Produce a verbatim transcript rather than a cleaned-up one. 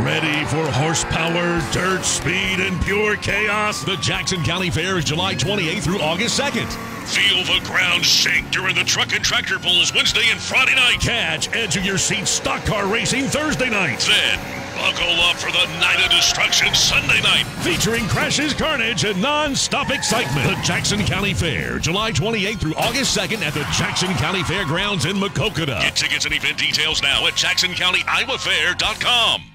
ready for horsepower, dirt, speed, and pure chaos? The Jackson County Fair is July twenty-eighth through August second. Feel the ground shake during the Truck and Tractor Pulls Wednesday and Friday night. Catch edge of your seat stock car racing Thursday night. Then buckle up for the Night of Destruction Sunday night, featuring crashes, carnage, and non-stop excitement. The Jackson County Fair, July twenty-eighth through August second at the Jackson County Fairgrounds in Maquoketa. Get tickets and event details now at jackson county iowa fair dot com.